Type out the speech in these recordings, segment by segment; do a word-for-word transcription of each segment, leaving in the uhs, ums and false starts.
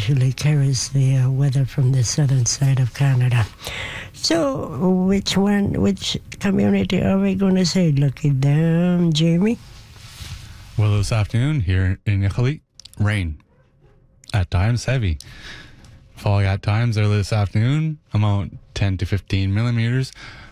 usually carries the uh, weather from the southern side of Canada. So, which one, which community are we going to say lucky them, Jamie? Well, this afternoon here in Iqaluit, rain. At times heavy. Falling at times early this afternoon, amount ten to fifteen millimeters.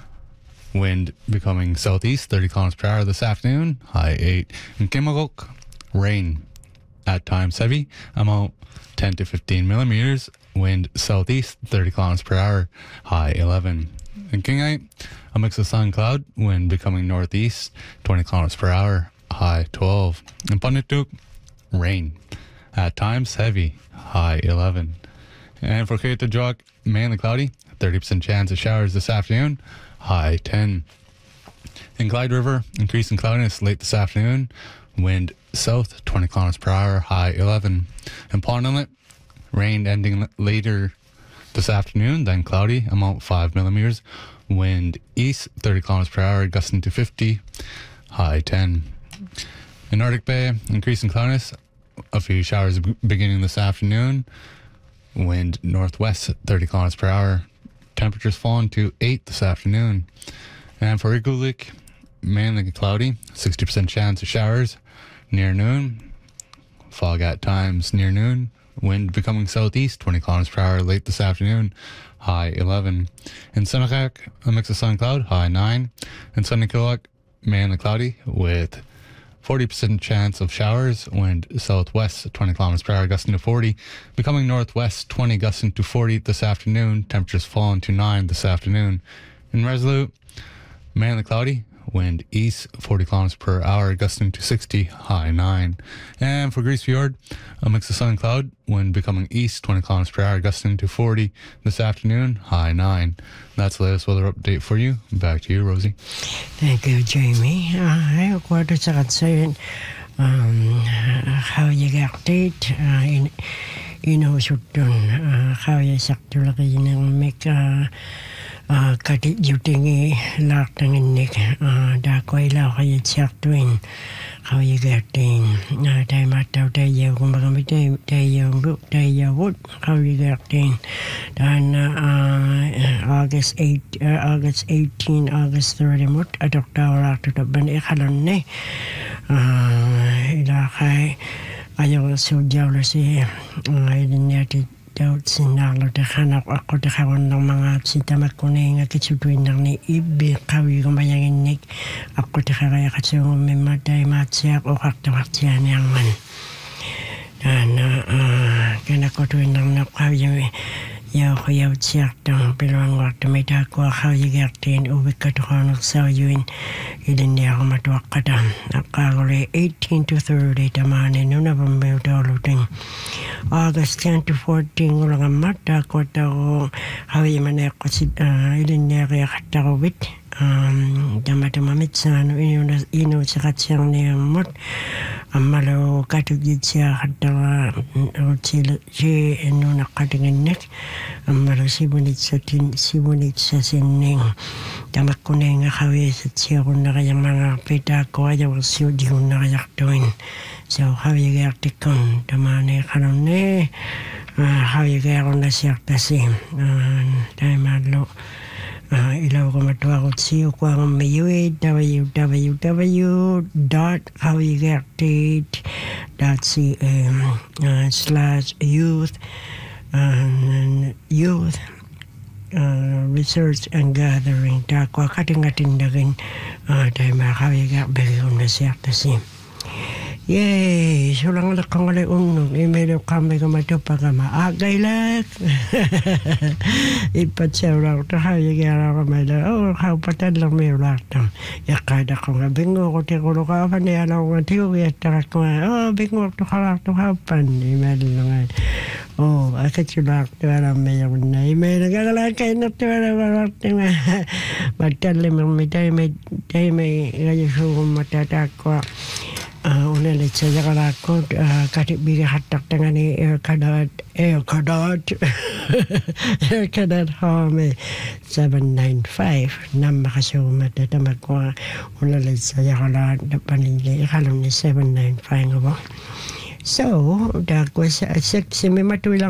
Wind becoming southeast, thirty kilometers per hour this afternoon, high eight. In Kimagok, rain. At times heavy, amount ten to fifteen millimeters. Wind southeast, thirty kilometers per hour, high eleven. In Kingite, a mix of sun and cloud, wind becoming northeast, twenty kilometers per hour, high twelve. In Punittuk, rain. At times heavy, high eleven. And for Katajuk, mainly cloudy, thirty percent chance of showers this afternoon, high ten. In Clyde River, increasing cloudiness late this afternoon, wind south, twenty kilometers per hour, high eleven. In Pond Inlet, rain ending later this afternoon, then cloudy, amount five millimeters. Wind east, thirty kilometers per hour, gusting to fifty, high ten. In Arctic Bay, increasing cloudiness, a few showers beginning this afternoon. Wind northwest, thirty kilometers per hour. Temperatures falling to eight this afternoon. And for Iqaluit, mainly cloudy, sixty percent chance of showers near noon. Fog at times near noon. Wind becoming southeast, twenty kilometers per hour late this afternoon, high eleven. In Senekak, a mix of sun and cloud, high nine. In Sunnykiloak, mainly cloudy with forty percent chance of showers, wind southwest, twenty kilometers per hour, gusting to forty. Becoming northwest, twenty, gusting to forty this afternoon. Temperatures falling to nine this afternoon. In Resolute, mainly cloudy, wind east, forty kilometers per hour, gusting to sixty, high nine. And for Grise Fjord, a mix of sun and cloud, wind becoming east, twenty kilometers per hour, gusting to forty this afternoon, high nine. That's the latest weather update for you. Back to you, Rosie. Thank you, Jamie. Uh, what is that saying? Um, how you get it? Uh, in, you know, so done. How you actually make uh, uh, cut it, you think, laughing in Nick. Uh, that way, like you check twin. How you get in? Uh, they might out there, you come back and they, they, you, they, you would. How you get in? Then, uh, August eight, uh, August eighteen, August thirty, mut, at Doctor after the Benny Halone. Uh, ilakay, ayaw so jealousy. I didn't yet doubt sinalo de hanak ako de kawan ng mga sitamat ko na yung kitsutuin ng ni Ibi kawi kumayangin nik ako de kaya katsung may matay matsiyak o kaktawatsiya niyang man dan kaya ko tuwin ng nakawi yaw ko yaw tsiyak ng pilawang wakta may dako kawi gertin ubik katukanok sa yuin ilin niya ako matuwak kadam nakakuli eighteen to thirty tamani nung nabambayo daluting August ten to fourteen ko lang ang mata ko ako kawi man ako ilin niya kaya katakawit um dama-dama sa ano ino ino sa katsang niya mot ang malo katugid siya katawa o sila si ino nakatingin nek ang malo sibunit sa tin sibunit sa sining dama ko na nga kawi sa siya ko na kaya mga pita ko ayaw siya di ko na kaya tuwin so kawi kaya tikon dama na kanon ne kawi kaya ko na siya kasi tayo malo Uh, ilaw ko matuwa ko siyo ko ang mayuwi w w w dot kawigertit dot c m uh, slash youth uh, youth uh, research and gathering ta ko kating-kating dagin uh, tayo mga kawiger bagay na siya kasi yay! Sulang lang kang alay unong. Email kami kamato pa ka maagay lang. Ipatsaw lang. Tahayo kaya kami lang. Oh, kapatid lang may ulatang. Yakada ko nga. Bingo ko tikulo ka. Panaya lang ko. Tiyo yata ko nga. Oh, bingo ko ka lang. Tukapan. Email lang. Oh, akit yung lang. Tuwala may yung na. Email lang. Kagalan kayo na tuwala. Magtalim ang may tayo may tayo may ngayon suko matatak ko. Uh, unalit sa yakalakot, uh, katibigay hatak tangan ni Air Canada, Air Canada, Air Canada Home seven nine five. Nam makasuma tatamag ko, unalit sa yakalakot, paningay, ikalam ni seven nine five nga ba? So, dako sa six, may matulang